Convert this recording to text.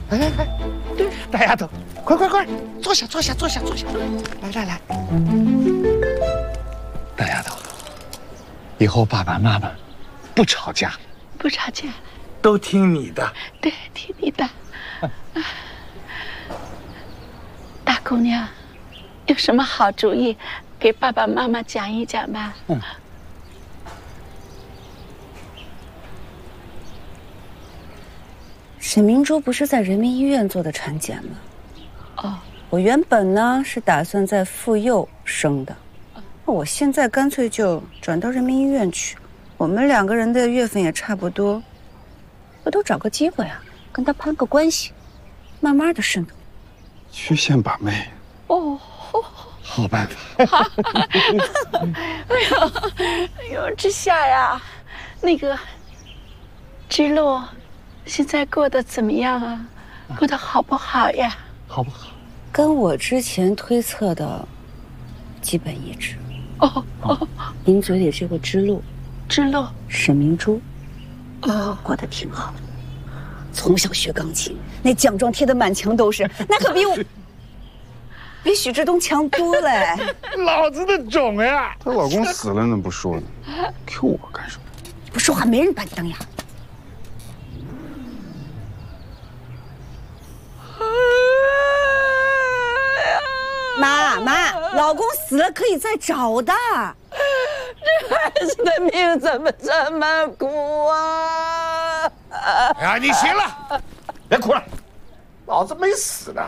哎，对，大丫头，快，坐下。来，大丫头，以后爸爸妈妈不吵架， 不吵架， 都听你的。 对，听你的。大姑娘，有什么好主意，给爸爸妈妈讲一讲吧。 沈明珠不是在人民医院做的产检吗？ 哦， 我原本呢是打算在妇幼生的，那我现在干脆就转到人民医院去。我们2个人的月份也差不多，我都找个机会啊，跟他攀个关系，慢慢的渗透。 曲线把妹。 哦， 好办法。 哎呦，之夏呀，那个之路现在过得怎么样啊？过得好不好呀？ 好不好？ 跟我之前推测的基本一致。 哦， 您嘴里这个之路，沈明珠，过得挺好的。从小学钢琴，那奖状贴得满墙都是，那可比许志东强多了。 老子的种呀！ 她老公死了呢不说呢，Q 我干什么？ 不说话没人把你当哑。妈，老公死了可以再找的。 这孩子的命怎么这么苦啊！ 哎呀，你行了，别哭了，老子没死呢。